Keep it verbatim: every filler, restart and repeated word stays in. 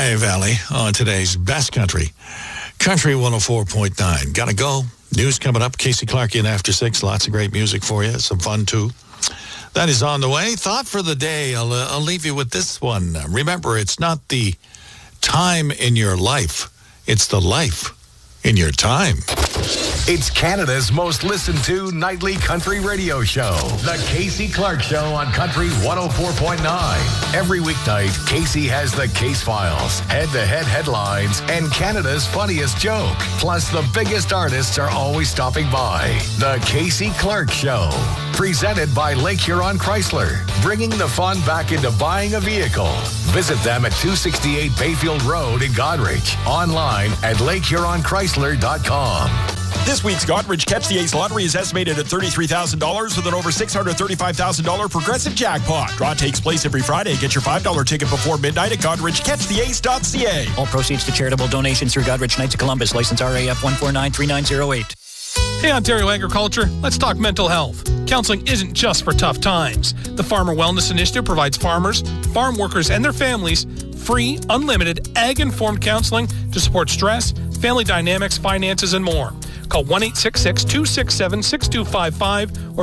Renee Valley on today's Best Country. Country one oh four point nine. Gotta go. News coming up. Casey Clark in after six. Lots of great music for you. Some fun, too. That is on the way. Thought for the day. I'll, uh, I'll leave you with this one. Remember, it's not the time in your life. It's the life in your time. It's Canada's most listened to nightly country radio show, The Casey Clark Show on Country one oh four point nine. Every weeknight, Casey has the case files, head-to-head headlines, and Canada's funniest joke. Plus, the biggest artists are always stopping by. The Casey Clark Show. Presented by Lake Huron Chrysler, bringing the fun back into buying a vehicle. Visit them at two sixty-eight Bayfield Road in Goderich. Online at lake huron chrysler dot com. This week's Goderich Catch the Ace lottery is estimated at thirty-three thousand dollars with an over six hundred thirty-five thousand dollars progressive jackpot. Draw takes place every Friday. Get your five dollar ticket before midnight at goderich catch the ace dot c a. All proceeds to charitable donations through Goderich Knights of Columbus. License R A F one four nine three nine zero eight. Hey, Ontario Agriculture, let's talk mental health. Counseling isn't just for tough times. The Farmer Wellness Initiative provides farmers, farm workers, and their families free, unlimited, ag-informed counseling to support stress, family dynamics, finances, and more. Call one eight six six, two six seven, six two five five or